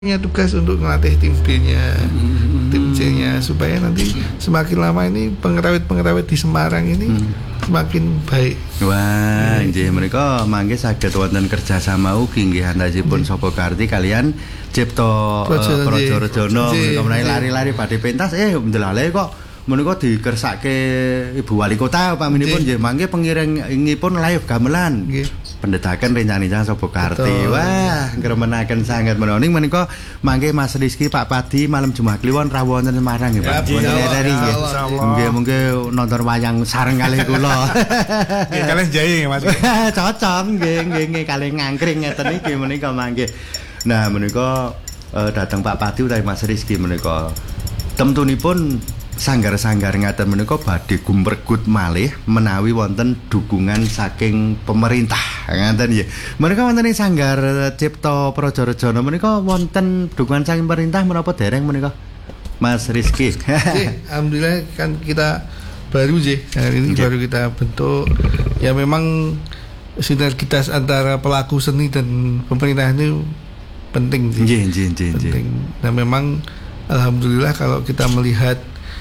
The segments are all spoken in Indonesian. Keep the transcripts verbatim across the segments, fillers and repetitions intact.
punya tugas untuk melatih tim B-nya, hmm. tim C-nya supaya nanti semakin lama ini pengerawit-pengerawit di Semarang ini hmm. semakin baik. Wah, nggih menika mangke saged wonten kerjasama ugi nggih antasipun Sopo Karti kalian Cipto Projorejono menika menawi lari-lari badhe pentas eh ndelale kok menika dikersake Ibu Wali Kota paminipun nggih mangke pengiringipun live gamelan. Nggih. Pendedakan rencana Sopo Karti. Wah, ngremenaken sanget menawi menika mangke Mas Rizky Pak Padi malam Jumat Kliwon rawuh wonten Semarang nggih Pak. Nggih. Mungkin nonton wayang sareng kalih kula. Nggih kalih jae Mas. Cocok nggih nggih nggih kalih ngangkring ngeten iki menika mangke. Nah, menika uh, dateng Pak Padi utawi Mas Rizky menika temtunipun sanggar-sanggar ngaten menika badhe gumregut malih menawi wonten dukungan saking pemerintah ngaten nggih. Menika wonten ing sanggar Cipto Projorejono menika wonten dukungan saking pemerintah menapa dereng menika Mas Rizky? Alhamdulillah kan kita baru sih hari ini okay. baru kita bentuk ya memang sinergitas antara pelaku seni dan pemerintah itu penting sih. Nggih nggih nggih nggih. Nah memang alhamdulillah kalau kita melihat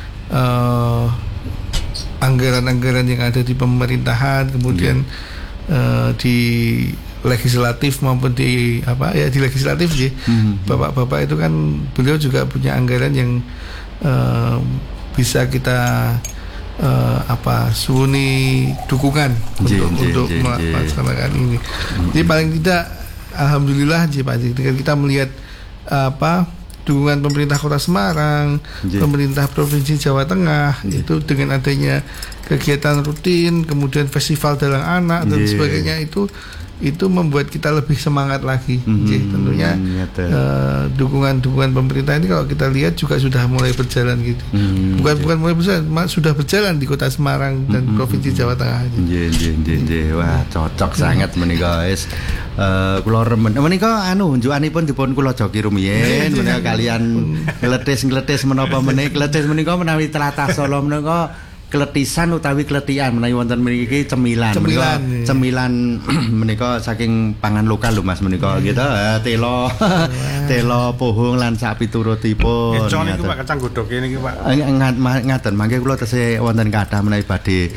Uh, anggaran-anggaran yang ada di pemerintahan kemudian yeah. uh, di legislatif maupun di apa ya di legislatif sih mm-hmm. bapak-bapak itu kan beliau juga punya anggaran yang uh, bisa kita uh, apa suni dukungan yeah, untuk yeah, untuk yeah, melaksanakan yeah. ini. Mm-hmm. Jadi paling tidak alhamdulillah sih Pak, ketika kita melihat uh, apa dukungan pemerintah Kota Semarang, yeah. pemerintah Provinsi Jawa Tengah yeah. itu dengan adanya kegiatan rutin, kemudian festival dalang anak dan yeah. sebagainya itu itu membuat kita lebih semangat lagi. Mm-hmm. Jadi, tentunya uh, dukungan-dukungan pemerintah ini kalau kita lihat juga sudah mulai berjalan gitu. Mm-hmm. Bukan yeah. bukan mulai berjalan, sudah berjalan di Kota Semarang dan mm-hmm. Provinsi Jawa Tengah. Nggih nggih nggih. Wah, cocok sangat menika wis. Eh kula remen menika anu unjukanipun dipun kula joki rumiyin menika kalian ngletis-ngletis menapa menika ngletis menika menawi tlatah Solo menika kletisan utawi kletian menawi wonten mriki cemilan cemilan menika cemilan menika saking pangan lokal lho Mas menika gitu telo telo pohong lan sak piturutipun ngecon niku Pak kacang godhog niki Pak ngaten mangke kula tesih wonten kathah menawi badhe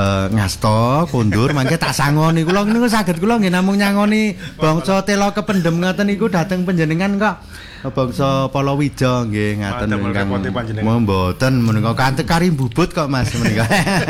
ngasta kondur mangke tak sangoni kula niku saged kula nggih namung nyangoni bangsa telo kependhem ngaten niku dhateng panjenengan kok bangsa Palawija nggih ngaten ingkang mboten menika kanthi kari bubut kok Mas menika.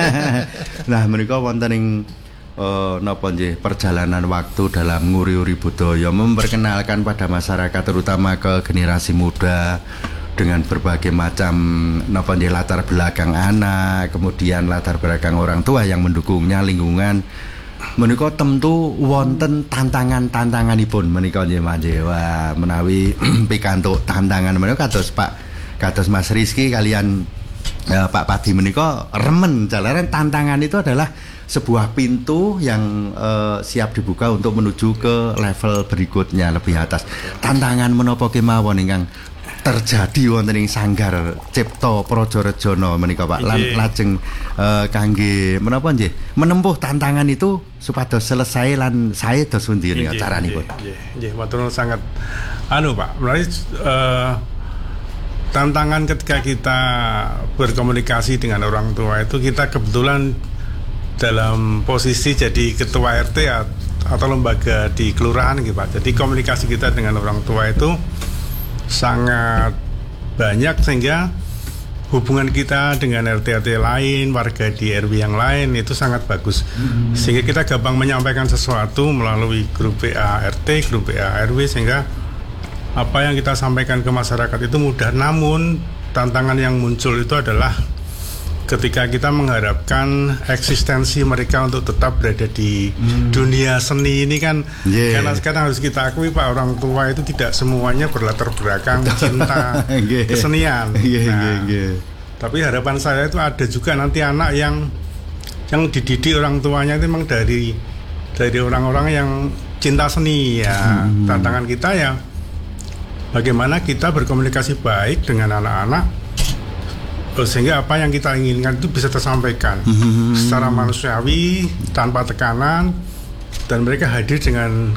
Nah menika wonten ing uh, napa nggih perjalanan waktu dalam nguri-uri budaya memperkenalkan pada masyarakat terutama ke generasi muda dengan berbagai macam napa nggih latar belakang anak, kemudian latar belakang orang tua yang mendukungnya, lingkungan. Menika tentu wonten tantangan-tantanganipun menika nggih Mas. Wah, menawi pikantuk tantangan menika kados Pak kados Mas Rizky kalian eh, Pak Padi menika remen jalaran tantangan itu adalah sebuah pintu yang eh, siap dibuka untuk menuju ke level berikutnya lebih atas. Tantangan menapa kemawon ingkang terjadi wonten ing sanggar Cipto Projorejono menika Pak lan lajeng uh, kangge menapa nggih menempuh tantangan itu supados selesai lan sae dos pundi nika caranipun. Nggih, nggih, matur sangat anu Pak, menawi uh, tantangan ketika kita berkomunikasi dengan orang tua itu kita kebetulan dalam posisi jadi ketua R T atau lembaga di kelurahan gitu Pak. Jadi komunikasi kita dengan orang tua itu sangat banyak sehingga hubungan kita dengan R T R T lain, warga di R W yang lain itu sangat bagus. Hmm. Sehingga kita gampang menyampaikan sesuatu melalui grup W A R T, grup W A R W sehingga apa yang kita sampaikan ke masyarakat itu mudah. Namun tantangan yang muncul itu adalah ketika kita mengharapkan eksistensi mereka untuk tetap berada di hmm. dunia seni ini kan yeah. karena sekarang harus kita akui Pak, orang tua itu tidak semuanya berlatar belakang cinta yeah. kesenian. Yeah, nah, yeah, yeah. Tapi harapan saya itu ada juga nanti anak yang yang dididik orang tuanya itu memang dari dari orang-orang yang cinta seni ya. Hmm. Tantangan kita ya bagaimana kita berkomunikasi baik dengan anak-anak sehingga apa yang kita inginkan itu bisa tersampaikan mm-hmm. secara manusiawi tanpa tekanan dan mereka hadir dengan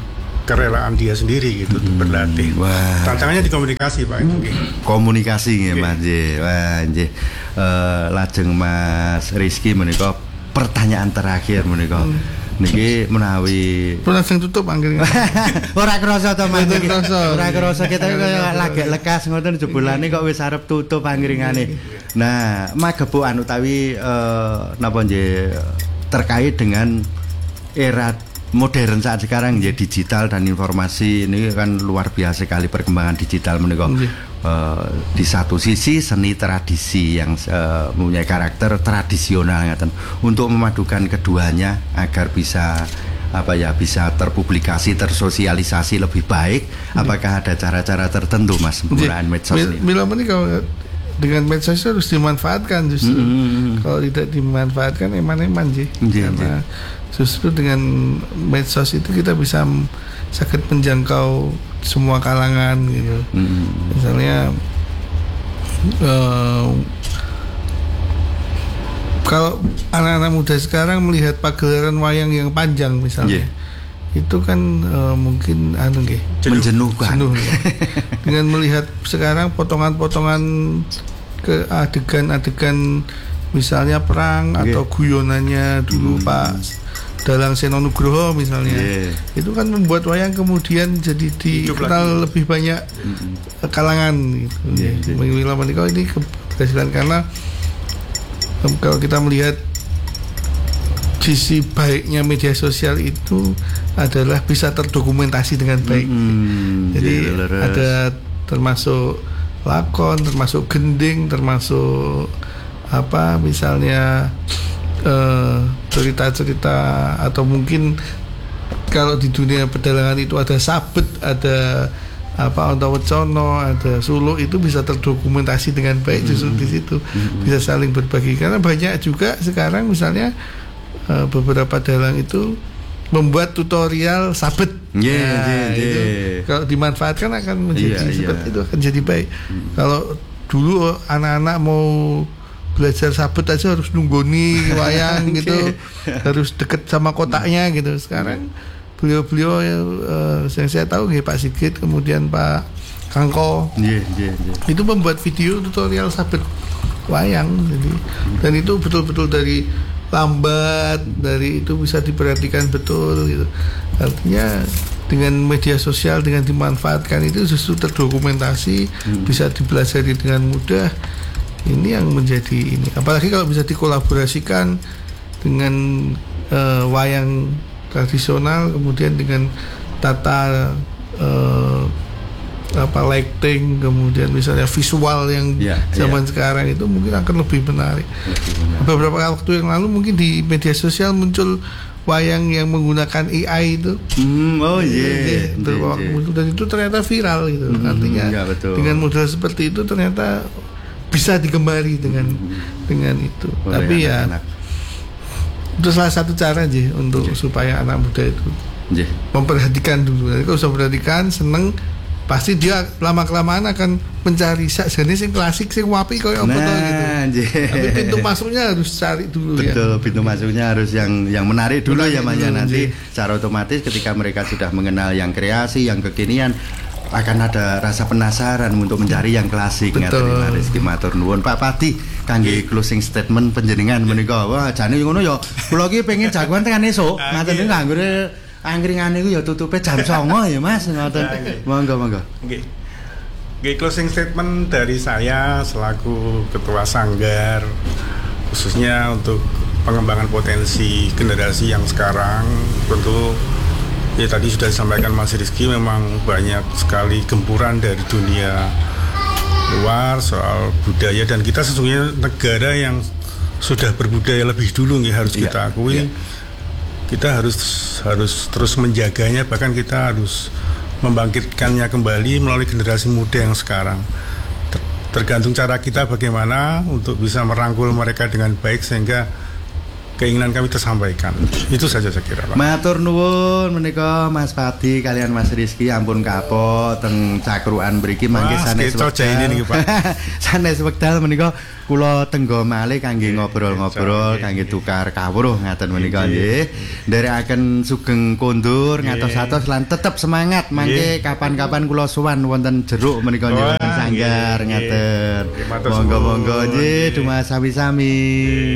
kerelaan dia sendiri gitu untuk berlatih. Wah. Tantangannya di komunikasi Pak. Okay. Komunikasi nggih Okay. Mas nggih. Wah nggih. Eh, lajeng Mas Rizky menika pertanyaan terakhir menika. Hmm. Niki menawi langsung tutup angger. Ora krasa to Mas. Ora krasa. Ora krasa kita kaya lagi lekas ngoten jebulane kok wis arep tutup angringane. Nah, magepokan utawi eh, napa nggih terkait dengan era modern saat sekarang ya digital dan informasi ini kan luar biasa sekali perkembangan digital menika. Uh, di satu sisi seni tradisi yang uh, mempunyai karakter tradisional ngaten untuk memadukan keduanya agar bisa apa ya bisa terpublikasi tersosialisasi lebih baik. Apakah ada cara-cara tertentu Mas penggunaan medsos ini? Bila menika dengan medsos harus dimanfaatkan justru. Mm-hmm. Kalau tidak dimanfaatkan eman-eman sih. Karena justru dengan medsos itu kita bisa sangat menjangkau semua kalangan gitu. Mm-hmm. Misalnya uh, kalau anak-anak muda sekarang melihat pagelaran wayang yang panjang misalnya, yeah. itu kan uh, mungkin anu nggih menjenuhkan. Jenuh, ya. Dengan melihat sekarang potongan-potongan ke adegan-adegan misalnya perang okay. atau guyonannya dulu hmm. Pak Dalang Seno Nugroho misalnya, yeah. itu kan membuat wayang kemudian jadi dikenal lebih banyak hmm. kalangan gitu. Yeah, yeah. Menika ini keberhasilan karena kalau kita melihat sisi baiknya media sosial itu adalah bisa terdokumentasi dengan baik. Hmm, jadi yeah, ada termasuk lakon, termasuk gending, termasuk apa misalnya uh, cerita-cerita atau mungkin kalau di dunia pedalangan itu ada sabet, ada apa Antawecono, ada Suluk, itu bisa terdokumentasi dengan baik mm-hmm. justru di situ mm-hmm. bisa saling berbagi karena banyak juga sekarang misalnya uh, beberapa dalang itu membuat tutorial sabet. Yeah, nah, yeah, itu yeah. kalau dimanfaatkan akan menjadi yeah, seperti yeah. itu akan jadi baik. Mm-hmm. Kalau dulu anak-anak mau belajar sabet aja harus nunggoni wayang okay. gitu, harus deket sama kotaknya gitu. Sekarang beliau-beliau uh, yang saya tahu nggih Pak Sigit, kemudian Pak Kangko, yeah, yeah, yeah. itu membuat video tutorial sabet wayang, jadi mm-hmm. dan itu betul-betul dari lambat, dari itu bisa diperhatikan betul gitu. Artinya dengan media sosial dengan dimanfaatkan itu justru terdokumentasi, hmm. bisa dipelajari dengan mudah. Ini yang menjadi ini. Apalagi kalau bisa dikolaborasikan dengan uh, wayang tradisional, kemudian dengan tata uh, apa lighting, kemudian misalnya visual yang yeah, zaman yeah. sekarang itu mungkin akan lebih menarik. Beberapa waktu yang lalu mungkin di media sosial muncul wayang yang menggunakan A I itu, mm, oh iya, yeah, yeah, yeah. dan itu ternyata viral gitu. Mm, artinya yeah, dengan model seperti itu ternyata bisa digemari dengan mm. dengan itu. Oh, tapi ya, ya itu salah satu cara aja untuk yeah. supaya anak muda itu yeah. memperhatikan dulu. Kalau sudah perhatikan, seneng, pasti dia lama-kelamaan akan mencari jenis yang klasik, yang wapi kayak apa nah, gitu. Yeah. Tapi pintu masuknya harus cari dulu. Betul, ya. Betul, pintu masuknya harus yang yang menarik dulu menarik ya Mas ya. Nanti yeah. secara otomatis ketika mereka sudah mengenal yang kreasi, yang kekinian, akan ada rasa penasaran untuk mencari yang klasik. Betul. Ngaten Rizky matur nuwun Pak Pati kangge closing statement panjenengan menika. Wah, jane ngono ya. Kula iki pengen jagoan tekan esuk. Ngaten niku anggere angkringane iku ya tutupe jam songo ya Mas, ngoten. Monggo monggo. Nggih. Nggih, closing statement dari saya selaku ketua Sanggar khususnya untuk pengembangan potensi generasi yang sekarang. Tentu ya tadi sudah disampaikan Mas Rizky, memang banyak sekali gempuran dari dunia luar soal budaya, dan kita sesungguhnya negara yang sudah berbudaya lebih dulu nih, harus kita akui. Ya. Kita harus harus terus menjaganya, bahkan kita harus membangkitkannya kembali melalui generasi muda yang sekarang. Tergantung cara kita bagaimana untuk bisa merangkul mereka dengan baik sehingga keinginan kami tersampaikan. Itu saja saya kira, Pak. Matur nuwun menika Mas Padi kalian Mas Rizky ampun kapok teng cakruan mriki mangke sanes wekdal niki, Pak. Sanes wekdal menika kula tenggo malih kangge ngobrol-ngobrol kangge tukar kawruh ngaten menika nggih. Nderekaken sugeng kondur ngatos-atos lan tetep semangat mangke kapan-kapan kula sowan wonten jeruk menika wonten sanggar ngaten. Monggo-monggo nggih dumaos sami-sami.